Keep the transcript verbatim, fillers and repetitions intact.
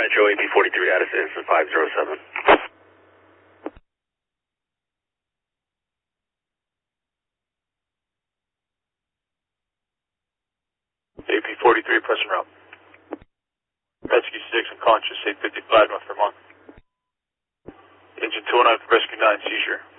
Metro, A P forty-three, Addison, five zero seven. A P forty-three, pressing route. Rescue six, unconscious, eight fifty-five, North Vermont. Engine two oh nine for Rescue nine, seizure.